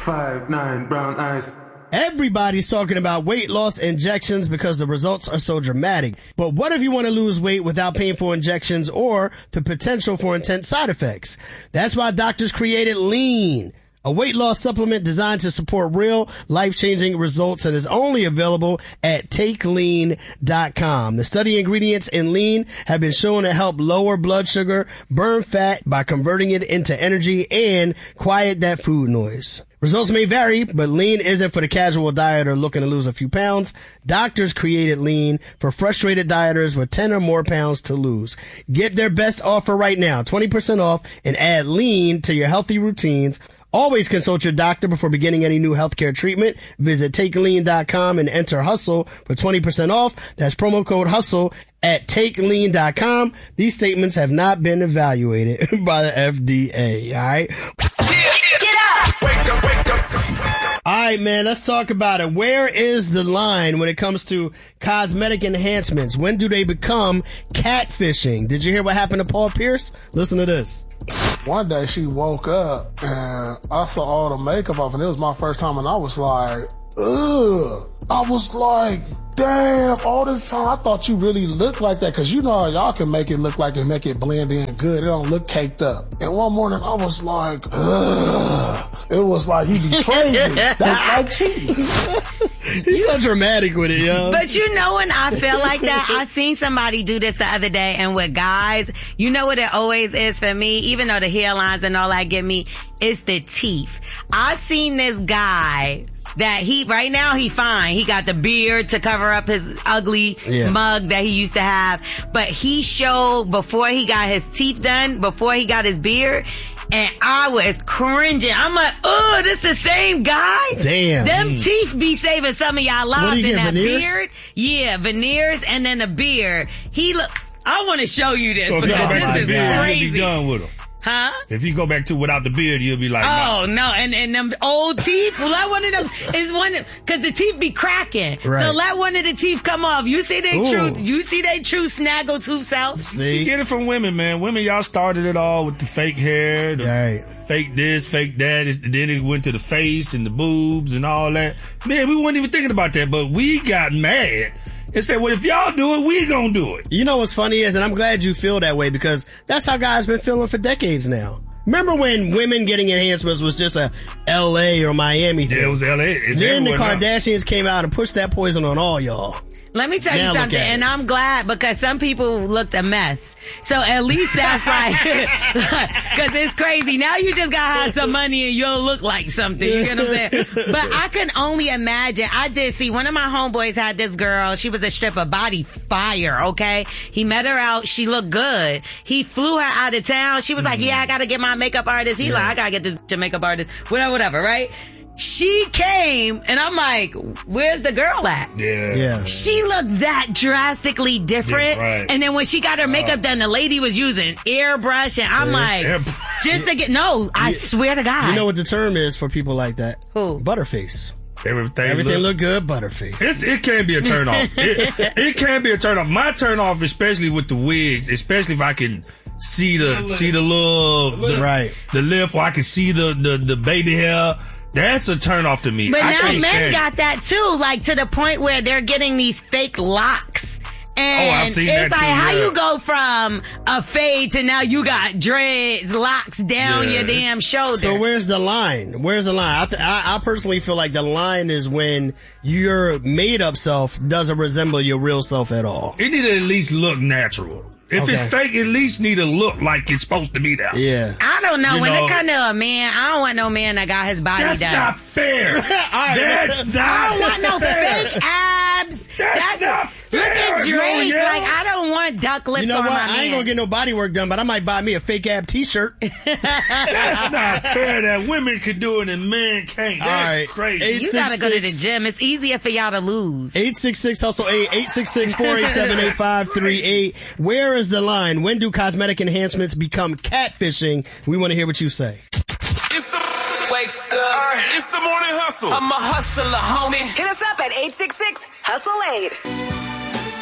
5'9", brown eyes. Everybody's talking about weight loss injections because the results are so dramatic. But what if you want to lose weight without painful injections or the potential for intense side effects? That's why doctors created Lean, a weight loss supplement designed to support real life-changing results and is only available at TakeLean.com. The study ingredients in Lean have been shown to help lower blood sugar, burn fat by converting it into energy, and quiet that food noise. Results may vary, but Lean isn't for the casual dieter looking to lose a few pounds. Doctors created Lean for frustrated dieters with 10 or more pounds to lose. Get their best offer right now, 20% off, and add Lean to your healthy routines. Always consult your doctor before beginning any new healthcare treatment. Visit TakeLean.com and enter HUSTLE for 20% off. That's promo code HUSTLE at TakeLean.com. These statements have not been evaluated by the FDA. All right. Wake up. All right, man, let's talk about it. Where is the line when it comes to cosmetic enhancements? When do they become catfishing? Did you hear what happened to Paul Pierce? Listen to this. One day she woke up and I saw all the makeup off, and it was my first time, and I was like, ugh. I was like, damn, all this time I thought you really looked like that, because you know how y'all can make it look like and make it blend in good. It don't look caked up. And one morning I was like, ugh. It was like he betrayed me. That's like cheating. He's so dramatic with it, yo. But you know when I feel like that, I seen somebody do this the other day, and with guys, you know what it always is for me, even though the hairlines and all that get me, it's the teeth. I seen this guy that right now he fine. He got the beard to cover up his ugly mug that he used to have. But he showed before he got his teeth done, before he got his beard, and I was cringing. I'm like, oh, this the same guy? Damn. Them teeth be saving some of y'all lives in that veneers? Beard. Yeah, veneers and then the beard. I want to show you this. So if you go back to the is beard, crazy. you'll be done with him. Huh? If you go back to without the beard, you'll be like, oh, no. And them old teeth, let one of them, cause the teeth be cracking. Right. So let one of the teeth come off. You see they true snaggle tooth self? See? You get it from women, man. Women, y'all started it all with the fake hair, fake this, fake that. Then it went to the face and the boobs and all that. Man, we weren't even thinking about that, but we got mad and said, well, if y'all do it, we gonna do it. You know what's funny is, and I'm glad you feel that way, because that's how guys been feeling for decades now. Remember when women getting enhancements was just a L.A. or Miami thing? Yeah, it was L.A. Then the Kardashians came out and pushed that poison on all y'all. Let me tell you something, and I'm glad, because some people looked a mess. So at least that's like, because it's crazy. Now you just gotta have some money and you'll look like something. You get what I'm saying? But I can only imagine. I did see one of my homeboys had this girl. She was a stripper, body fire, okay? He met her out. She looked good. He flew her out of town. She was like, yeah, I gotta get my makeup artist. He's like, I gotta get this makeup artist. Whatever, right? She came, and I'm like, where's the girl at? Yeah. She looked that drastically different. Yeah, right. And then when she got her makeup done, the lady was using airbrush, and I'm like, just to get, I swear to God. You know what the term is for people like that? Who? Butterface. Everything look good, butterface. It can be a turn off. It can be a turn off. My turn off, especially with the wigs, especially if I can see the lip, or I can see the baby hair. That's a turn off to me. But now men got that too, like to the point where they're getting these fake locks. And I've seen that it's like, too, how you go from a fade to now you got dreads, locks down your damn shoulder. So where's the line? I personally feel like the line is when your made-up self doesn't resemble your real self at all. It need to at least look natural. If it's fake, at least need to look like it's supposed to be there. Yeah. I don't know. When it comes to a man, I don't want no man that got his body done. That's not fair. That's not fair. I don't want no fake abs. That's not fair. Look at Drake. No, like, I don't want duck lips You know on what? my man. I ain't gonna get no body work done, but I might buy me a fake ab t-shirt. That's not fair that women can do it and men can't. That's crazy. You gotta go to the gym. It's easier for y'all to lose. 866-HUSTLE-8, 866-487-8538. Where is the line? When do cosmetic enhancements become catfishing? We want to hear what you say. It's the morning hustle. I'm a hustler, homie. Hit us up at 866-HUSTLE-8.